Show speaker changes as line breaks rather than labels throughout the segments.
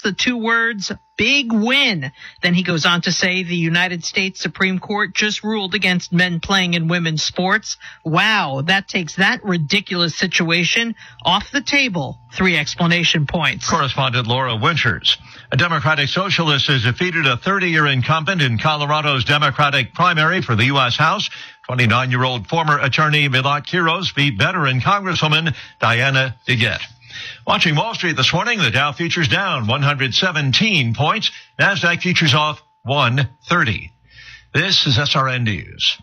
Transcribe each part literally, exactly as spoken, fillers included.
the two words, big win. Then he goes on to say the United States Supreme Court just ruled against men playing in women's sports. Wow, that takes that ridiculous situation off the table. Three explanation points.
Correspondent Laura Winters. A Democratic Socialist has defeated a thirty-year incumbent in Colorado's Democratic primary for the U S House. twenty-nine-year-old former attorney Milot Quiros beat veteran Congresswoman Diana DeGette. Watching Wall Street this morning, the Dow futures down one hundred seventeen points. NASDAQ futures off one thirty. This is S R N News.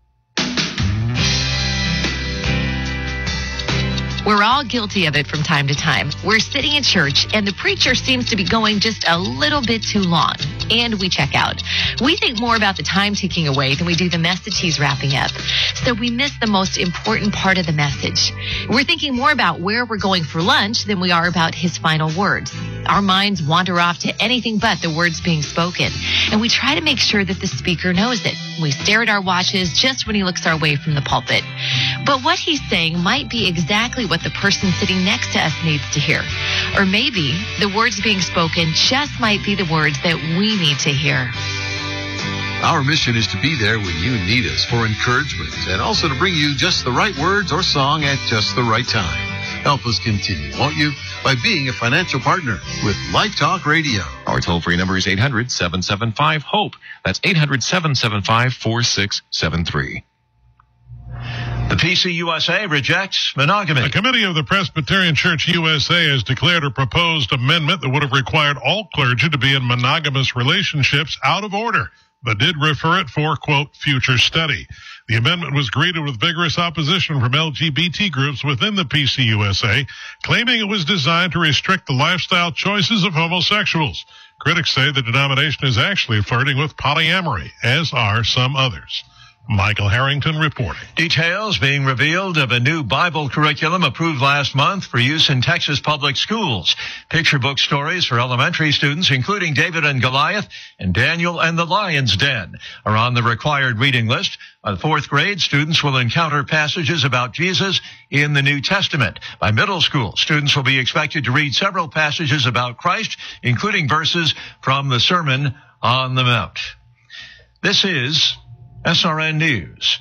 We're all guilty of it from time to time. We're sitting in church and the preacher seems to be going just a little bit too long. And we check out. We think more about the time ticking away than we do the message he's wrapping up. So we miss the most important part of the message. We're thinking more about where we're going for lunch than we are about his final words. Our minds wander off to anything but the words being spoken. And we try to make sure that the speaker knows it. We stare at our watches just when he looks our way from the pulpit. But what he's saying might be exactly what the person sitting next to us needs to hear. Or maybe the words being spoken just might be the words that we need to hear.
Our mission is to be there when you need us for encouragement and also to bring you just the right words or song at just the right time. Help us continue, won't you? By being a financial partner with Life Talk Radio.
Our toll-free number is eight hundred, seven seven five, HOPE. That's eight hundred, seven seven five, four six seven three.
The P C U S A rejects monogamy.
A committee of the Presbyterian Church U S A has declared a proposed amendment that would have required all clergy to be in monogamous relationships out of order, but did refer it for, quote, future study. The amendment was greeted with vigorous opposition from L G B T groups within the P C U S A, claiming it was designed to restrict the lifestyle choices of homosexuals. Critics say the denomination is actually flirting with polyamory, as are some others. Michael Harrington reporting.
Details being revealed of a new Bible curriculum approved last month for use in Texas public schools. Picture book stories for elementary students, including David and Goliath and Daniel and the Lion's Den, are on the required reading list. By fourth grade, students will encounter passages about Jesus in the New Testament. By middle school, students will be expected to read several passages about Christ, including verses from the Sermon on the Mount. This is S R N News.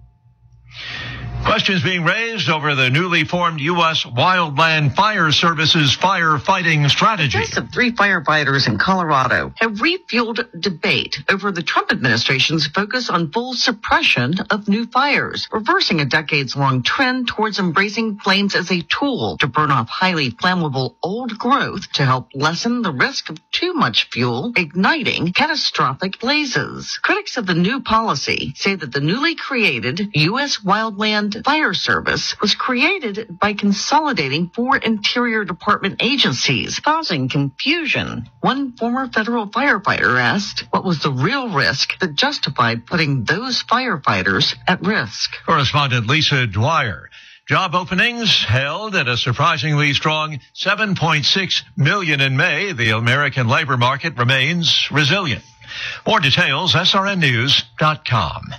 Questions being raised over the newly formed U S Wildland Fire Service's firefighting strategy.
The deaths of three firefighters in Colorado have refueled debate over the Trump administration's focus on full suppression of new fires, reversing a decades-long trend towards embracing flames as a tool to burn off highly flammable old growth to help lessen the risk of too much fuel, igniting catastrophic blazes. Critics of the new policy say that the newly created U S Wildland Fire Service was created by consolidating four Interior Department agencies, causing confusion. One former federal firefighter asked what was the real risk that justified putting those firefighters at risk.
Correspondent Lisa Dwyer. Job openings held at a surprisingly strong seven point six million in May. The American labor market remains resilient. More details, S R N news dot com.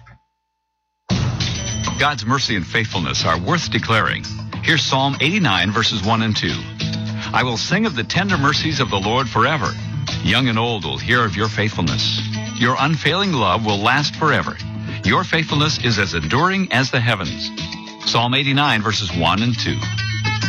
God's mercy and faithfulness are worth declaring. Here's Psalm eighty-nine, verses one and two. I will sing of the tender mercies of the Lord forever. Young and old will hear of your faithfulness. Your unfailing love will last forever. Your faithfulness is as enduring as the heavens. Psalm eighty-nine, verses one and two.